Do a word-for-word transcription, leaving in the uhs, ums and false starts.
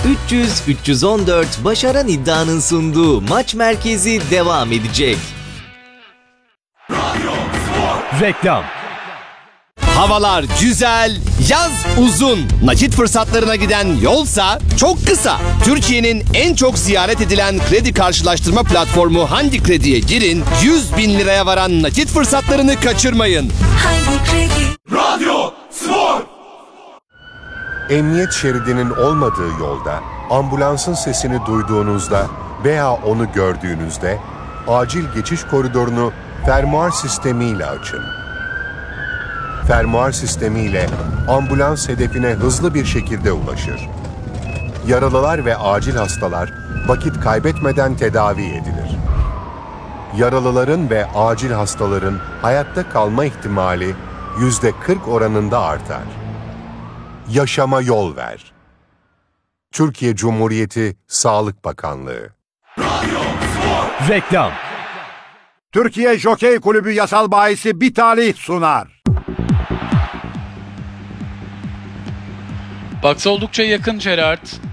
üç yüz üç yüz on dört Başaran İddia'nın sunduğu Maç Merkezi devam edecek. Reklam. Havalar güzel, yaz uzun. Nakit fırsatlarına giden yolsa çok kısa. Türkiye'nin en çok ziyaret edilen kredi karşılaştırma platformu Hangi Kredi'ye girin, yüz bin liraya varan nakit fırsatlarını kaçırmayın. Hangi Kredi? Radyo Spor. Emniyet şeridinin olmadığı yolda, ambulansın sesini duyduğunuzda veya onu gördüğünüzde acil geçiş koridorunu fermuar sistemiyle açın. Fermuar sistemiyle ambulans hedefine hızlı bir şekilde ulaşır. Yaralılar ve acil hastalar vakit kaybetmeden tedavi edilir. Yaralıların ve acil hastaların hayatta kalma ihtimali yüzde kırk oranında artar. Yaşama yol ver. Türkiye Cumhuriyeti Sağlık Bakanlığı. Reklam. Türkiye Jokey Kulübü yasal bahisi bir talih sunar. Box oldukça yakın Gerard.